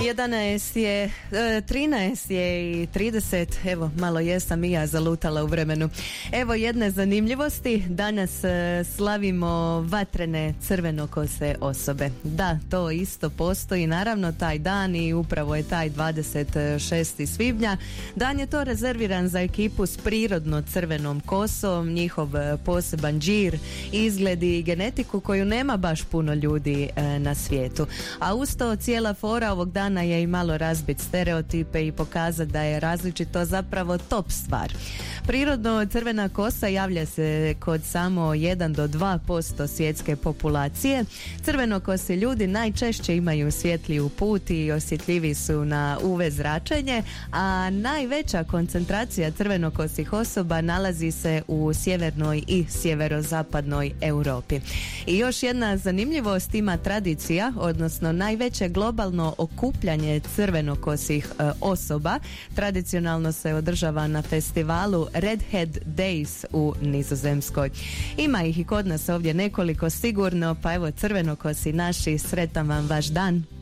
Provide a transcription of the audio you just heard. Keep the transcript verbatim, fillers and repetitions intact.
jedanaest je, trinaest je i trideset, evo malo jesam i ja zalutala u vremenu. Evo jedne zanimljivosti, danas e, slavimo vatrene crvenokose osobe. Da, to isto postoji, naravno taj dan i upravo je taj dvadeset šestog svibnja. Dan je to rezerviran za ekipu s prirodno crvenom kosom, njihov poseban džir, izgled i genetiku koju nema baš puno ljudi e, na svijetu. A usto cijela fora ovog dana je i malo razbit stereotipe i pokazati da je različito zapravo top stvar. Prirodno crvena kosa javlja se kod samo jedan do dva posto svjetske populacije. Crvenokosi ljudi najčešće imaju svjetliju put i osjetljiviji su na U V zračenje, a najveća koncentracija crvenokosih osoba nalazi se u sjevernoj i sjeverozapadnoj Europi. I još jedna zanimljivost, ima tradicija, odnosno najveće globalno okupljanje crvenokosih e, osoba tradicionalno se održava na festivalu Redhead Days u Nizozemskoj. Ima ih i kod nas ovdje nekoliko sigurno, pa evo crvenokosi naši, sretan vam vaš dan.